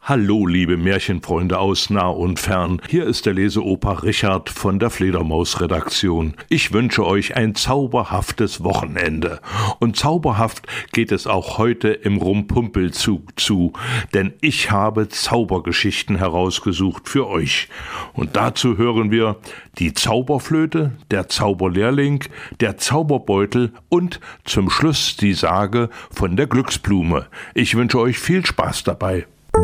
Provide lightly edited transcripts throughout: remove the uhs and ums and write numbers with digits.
Hallo, liebe Märchenfreunde aus nah und fern. Hier ist der Leseopa Richard von der Fledermaus-Redaktion. Ich wünsche euch ein zauberhaftes Wochenende. Und zauberhaft geht es auch heute im Rumpumpelzug zu, denn ich habe Zaubergeschichten herausgesucht für euch. Und dazu hören wir die Zauberflöte, der Zauberlehrling, der Zauberbeutel und zum Schluss die Sage von der Glücksblume. Ich wünsche euch viel Spaß dabei.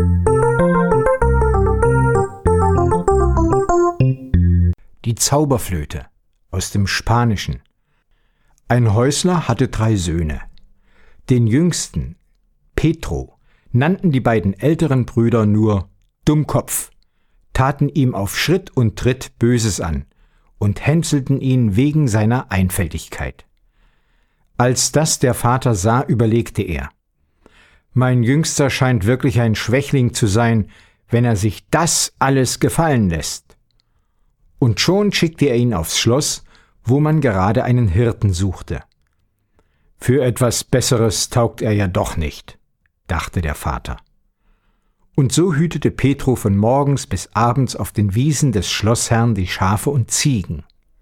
Die Zauberflöte aus dem Spanischen. Ein Häusler hatte 3 Söhne. Den jüngsten, Petro, nannten die beiden älteren Brüder nur Dummkopf, taten ihm auf Schritt und Tritt Böses an und hänselten ihn wegen seiner Einfältigkeit. Als das der Vater sah, überlegte er: Mein Jüngster scheint wirklich ein Schwächling zu sein, wenn er sich das alles gefallen lässt. Und schon schickte er ihn aufs Schloss, wo man gerade einen Hirten suchte. Für etwas Besseres taugt er ja doch nicht, dachte der Vater. Und so hütete Petro von morgens bis abends auf den Wiesen des Schlossherrn die Schafe und Ziegen.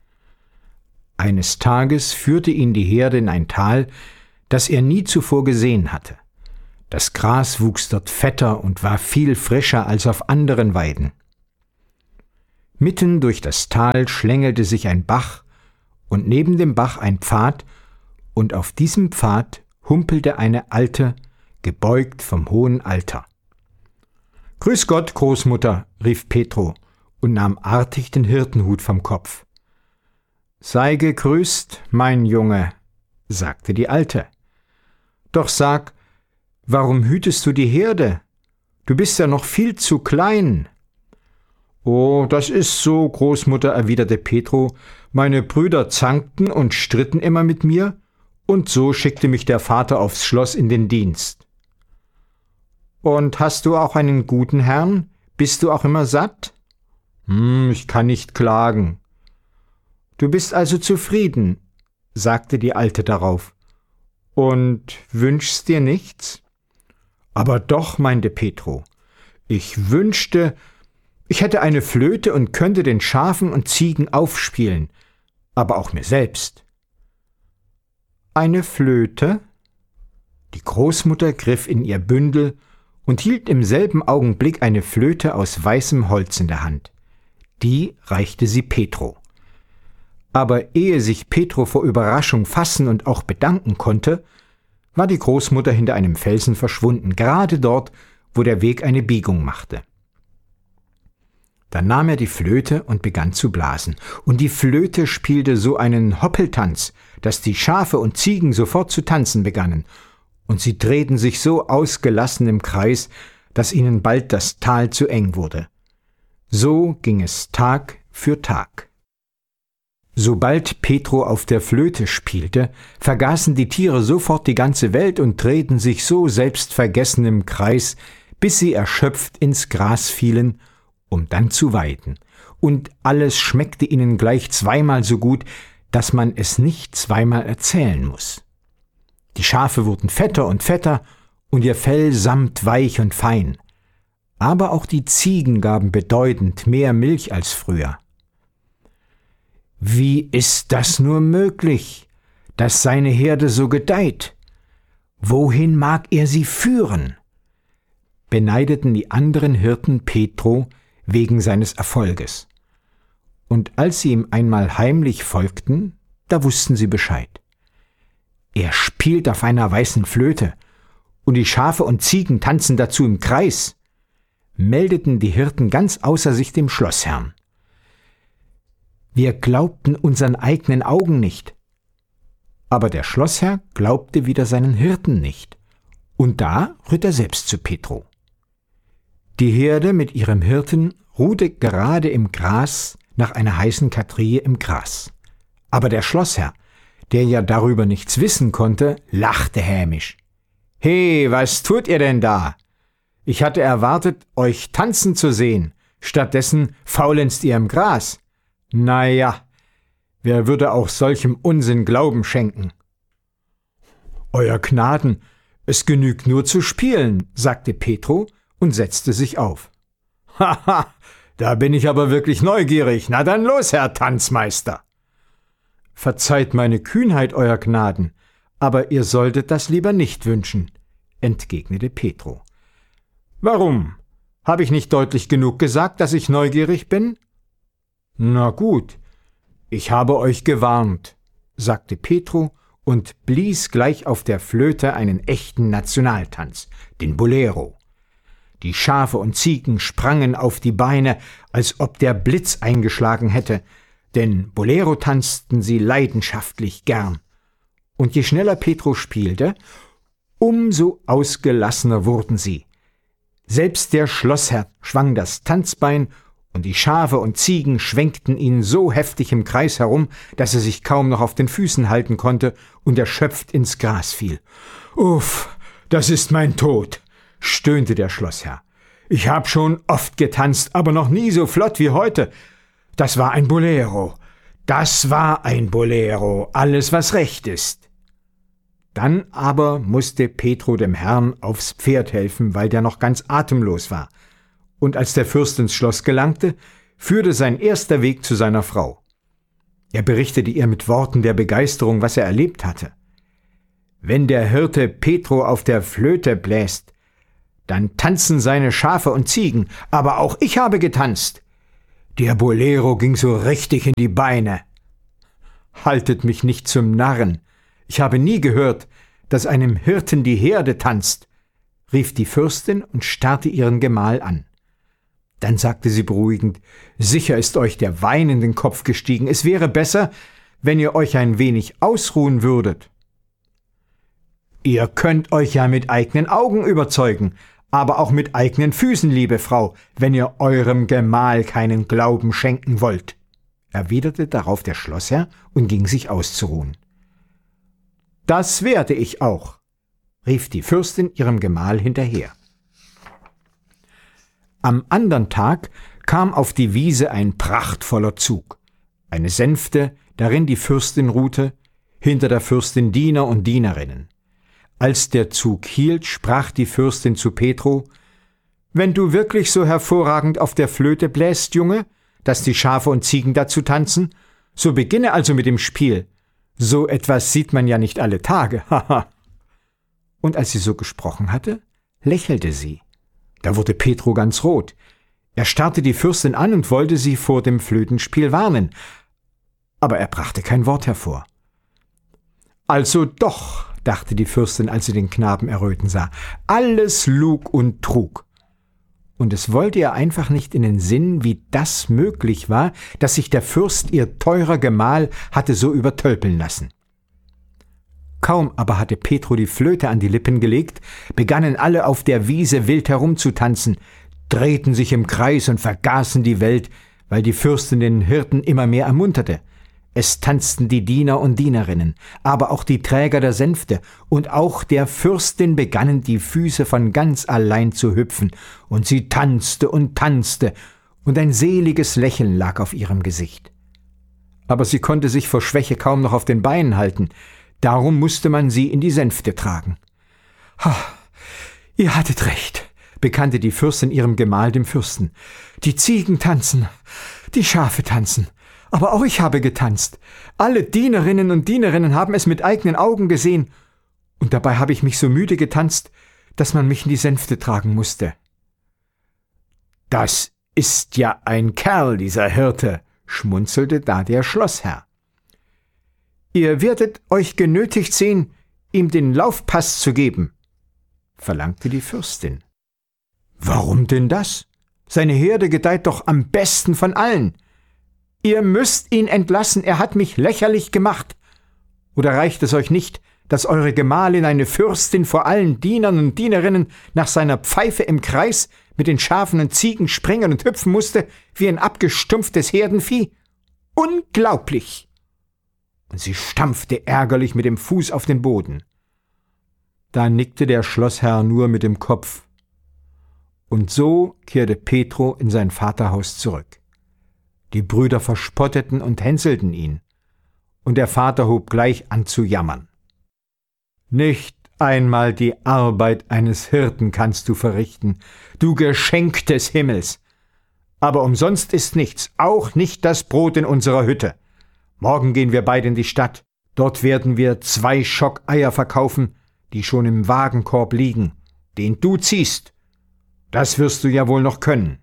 Eines Tages führte ihn die Herde in ein Tal, das er nie zuvor gesehen hatte. Das Gras wuchs dort fetter und war viel frischer als auf anderen Weiden. Mitten durch das Tal schlängelte sich ein Bach und neben dem Bach ein Pfad, und auf diesem Pfad humpelte eine Alte, gebeugt vom hohen Alter. »Grüß Gott, Großmutter«, rief Petro und nahm artig den Hirtenhut vom Kopf. »Sei gegrüßt, mein Junge«, sagte die Alte. »Doch sag, warum hütest du die Herde? Du bist ja noch viel zu klein.« »Oh, das ist so, Großmutter«, erwiderte Petro, »meine Brüder zankten und stritten immer mit mir, und so schickte mich der Vater aufs Schloss in den Dienst.« »Und hast du auch einen guten Herrn? Bist du auch immer satt?« Ich kann nicht klagen.« »Du bist also zufrieden«, sagte die Alte darauf, »und wünschst dir nichts?« »Aber doch«, meinte Petro, »ich wünschte, ich hätte eine Flöte und könnte den Schafen und Ziegen aufspielen, aber auch mir selbst.« »Eine Flöte?« Die Großmutter griff in ihr Bündel und hielt im selben Augenblick eine Flöte aus weißem Holz in der Hand. Die reichte sie Petro. Aber ehe sich Petro vor Überraschung fassen und auch bedanken konnte, war die Großmutter hinter einem Felsen verschwunden, gerade dort, wo der Weg eine Biegung machte. Dann nahm er die Flöte und begann zu blasen, und die Flöte spielte so einen Hoppeltanz, dass die Schafe und Ziegen sofort zu tanzen begannen, und sie drehten sich so ausgelassen im Kreis, dass ihnen bald das Tal zu eng wurde. So ging es Tag für Tag. Sobald Petro auf der Flöte spielte, vergaßen die Tiere sofort die ganze Welt und drehten sich so selbstvergessen im Kreis, bis sie erschöpft ins Gras fielen, um dann zu weiden. Und alles schmeckte ihnen gleich zweimal so gut, dass man es nicht zweimal erzählen muss. Die Schafe wurden fetter und fetter und ihr Fell samtweich und fein. Aber auch die Ziegen gaben bedeutend mehr Milch als früher. Wie ist das nur möglich, dass seine Herde so gedeiht? Wohin mag er sie führen? Beneideten die anderen Hirten Petro wegen seines Erfolges. Und als sie ihm einmal heimlich folgten, da wussten sie Bescheid. Er spielt auf einer weißen Flöte, und die Schafe und Ziegen tanzen dazu im Kreis, meldeten die Hirten ganz außer sich dem Schlossherrn. Wir glaubten unseren eigenen Augen nicht. Aber der Schlossherr glaubte wieder seinen Hirten nicht, und da ritt er selbst zu Petro. Die Herde mit ihrem Hirten ruhte gerade im Gras nach einer heißen Katrie im Gras. Aber der Schlossherr, der ja darüber nichts wissen konnte, lachte hämisch. »He, was tut ihr denn da? Ich hatte erwartet, euch tanzen zu sehen. Stattdessen faulenzt ihr im Gras. Na ja, wer würde auch solchem Unsinn Glauben schenken?« »Euer Gnaden, es genügt nur zu spielen«, sagte Petro und setzte sich auf. »Haha, da bin ich aber wirklich neugierig. Na dann los, Herr Tanzmeister!« »Verzeiht meine Kühnheit, Euer Gnaden, aber ihr solltet das lieber nicht wünschen«, entgegnete Petro. »Warum? Habe ich nicht deutlich genug gesagt, dass ich neugierig bin?« »Na gut, ich habe euch gewarnt«, sagte Petro und blies gleich auf der Flöte einen echten Nationaltanz, den Bolero. Die Schafe und Ziegen sprangen auf die Beine, als ob der Blitz eingeschlagen hätte, denn Bolero tanzten sie leidenschaftlich gern. Und je schneller Petro spielte, umso ausgelassener wurden sie. Selbst der Schlossherr schwang das Tanzbein, und die Schafe und Ziegen schwenkten ihn so heftig im Kreis herum, dass er sich kaum noch auf den Füßen halten konnte und erschöpft ins Gras fiel. »Uff, das ist mein Tod«, stöhnte der Schlossherr. »Ich hab schon oft getanzt, aber noch nie so flott wie heute. Das war ein Bolero. Das war ein Bolero, alles was recht ist.« Dann aber musste Petro dem Herrn aufs Pferd helfen, weil der noch ganz atemlos war. Und als der Fürst ins Schloss gelangte, führte sein erster Weg zu seiner Frau. Er berichtete ihr mit Worten der Begeisterung, was er erlebt hatte. »Wenn der Hirte Petro auf der Flöte bläst, dann tanzen seine Schafe und Ziegen, aber auch ich habe getanzt. Der Bolero ging so richtig in die Beine.« »Haltet mich nicht zum Narren. Ich habe nie gehört, dass einem Hirten die Herde tanzt«, rief die Fürstin und starrte ihren Gemahl an. Dann sagte sie beruhigend: »Sicher ist euch der Wein in den Kopf gestiegen. Es wäre besser, wenn ihr euch ein wenig ausruhen würdet.« »Ihr könnt euch ja mit eigenen Augen überzeugen, aber auch mit eigenen Füßen, liebe Frau, wenn ihr eurem Gemahl keinen Glauben schenken wollt«, erwiderte darauf der Schlossherr und ging sich auszuruhen. »Das werde ich auch«, rief die Fürstin ihrem Gemahl hinterher. Am andern Tag kam auf die Wiese ein prachtvoller Zug, eine Sänfte, darin die Fürstin ruhte, hinter der Fürstin Diener und Dienerinnen. Als der Zug hielt, sprach die Fürstin zu Petro: »Wenn du wirklich so hervorragend auf der Flöte bläst, Junge, dass die Schafe und Ziegen dazu tanzen, so beginne also mit dem Spiel. So etwas sieht man ja nicht alle Tage, haha.« Und als sie so gesprochen hatte, lächelte sie. Da wurde Petro ganz rot. Er starrte die Fürstin an und wollte sie vor dem Flötenspiel warnen, aber er brachte kein Wort hervor. »Also doch«, dachte die Fürstin, als sie den Knaben erröten sah, »alles Lug und Trug.« Und es wollte ihr einfach nicht in den Sinn, wie das möglich war, dass sich der Fürst, ihr teurer Gemahl, hatte so übertölpeln lassen. Kaum aber hatte Petro die Flöte an die Lippen gelegt, begannen alle auf der Wiese wild herumzutanzen, drehten sich im Kreis und vergaßen die Welt, weil die Fürstin den Hirten immer mehr ermunterte. Es tanzten die Diener und Dienerinnen, aber auch die Träger der Sänfte, und auch der Fürstin begannen die Füße von ganz allein zu hüpfen, und sie tanzte, und ein seliges Lächeln lag auf ihrem Gesicht. Aber sie konnte sich vor Schwäche kaum noch auf den Beinen halten, darum musste man sie in die Sänfte tragen. »Ihr hattet recht«, bekannte die Fürstin ihrem Gemahl dem Fürsten. »Die Ziegen tanzen, die Schafe tanzen, aber auch ich habe getanzt. Alle Dienerinnen und Dienerinnen haben es mit eigenen Augen gesehen, und dabei habe ich mich so müde getanzt, dass man mich in die Sänfte tragen musste.« »Das ist ja ein Kerl, dieser Hirte«, schmunzelte da der Schlossherr. »Ihr werdet euch genötigt sehen, ihm den Laufpass zu geben«, verlangte die Fürstin. »Warum denn das? Seine Herde gedeiht doch am besten von allen. Ihr müsst ihn entlassen, er hat mich lächerlich gemacht. Oder reicht es euch nicht, dass eure Gemahlin, eine Fürstin vor allen Dienern und Dienerinnen, nach seiner Pfeife im Kreis mit den Schafen und Ziegen springen und hüpfen musste, wie ein abgestumpftes Herdenvieh? Unglaublich!« Und sie stampfte ärgerlich mit dem Fuß auf den Boden. Da nickte der Schlossherr nur mit dem Kopf. Und so kehrte Petro in sein Vaterhaus zurück. Die Brüder verspotteten und hänselten ihn, und der Vater hob gleich an zu jammern. »Nicht einmal die Arbeit eines Hirten kannst du verrichten, du Geschenk des Himmels. Aber umsonst ist nichts, auch nicht das Brot in unserer Hütte. Morgen gehen wir beide in die Stadt. Dort werden wir 2 Schock Eier verkaufen, die schon im Wagenkorb liegen, den du ziehst. Das wirst du ja wohl noch können.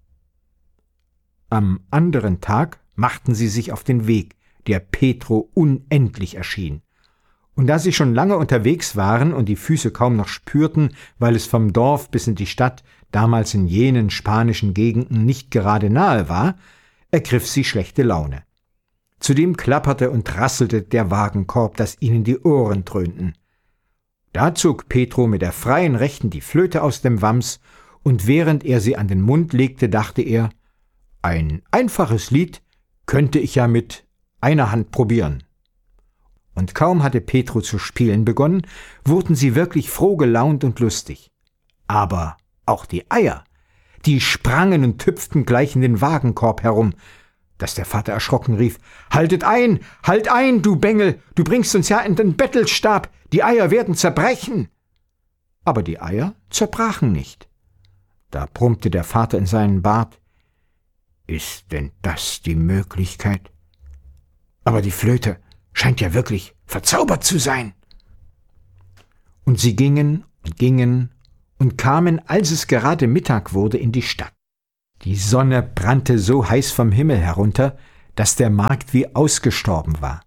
Am anderen Tag machten sie sich auf den Weg, der Petro unendlich erschien. Und da sie schon lange unterwegs waren und die Füße kaum noch spürten, weil es vom Dorf bis in die Stadt damals in jenen spanischen Gegenden nicht gerade nahe war, ergriff sie schlechte Laune. Zudem klapperte und rasselte der Wagenkorb, dass ihnen die Ohren dröhnten. Da zog Petro mit der freien Rechten die Flöte aus dem Wams, und während er sie an den Mund legte, dachte er, ein einfaches Lied könnte ich ja mit einer Hand probieren. Und kaum hatte Petro zu spielen begonnen, wurden sie wirklich froh gelaunt und lustig. Aber auch die Eier, die sprangen und hüpften gleich in den Wagenkorb herum, dass der Vater erschrocken rief, halt ein, du Bengel, du bringst uns ja in den Bettelstab, die Eier werden zerbrechen. Aber die Eier zerbrachen nicht. Da brummte der Vater in seinen Bart, ist denn das die Möglichkeit? Aber die Flöte scheint ja wirklich verzaubert zu sein. Und sie gingen und kamen, als es gerade Mittag wurde, in die Stadt. Die Sonne brannte so heiß vom Himmel herunter, dass der Markt wie ausgestorben war.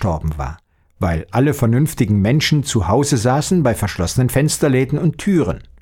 Weil alle vernünftigen Menschen zu Hause saßen bei verschlossenen Fensterläden und Türen.